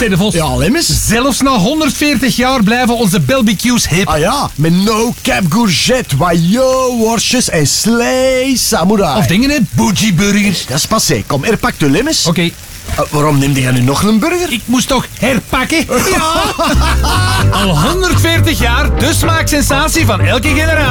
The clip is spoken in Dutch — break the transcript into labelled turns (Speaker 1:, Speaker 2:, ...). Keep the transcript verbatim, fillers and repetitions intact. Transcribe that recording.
Speaker 1: Tweede Vos.
Speaker 2: Ja, Lemmes.
Speaker 1: Zelfs na honderdveertig jaar blijven onze barbecues hip.
Speaker 2: Ah ja, met no cap courgette, wajo, worstjes en slay samurai.
Speaker 1: Of dingen, hè? Bougie burgers.
Speaker 2: Dat is passé. Kom, er pak de Lemmes.
Speaker 1: Oké.
Speaker 2: Uh, waarom neemde jij nu nog een burger?
Speaker 1: Ik moest toch herpakken? Ja! Al honderdveertig jaar, de smaaksensatie van elke generatie.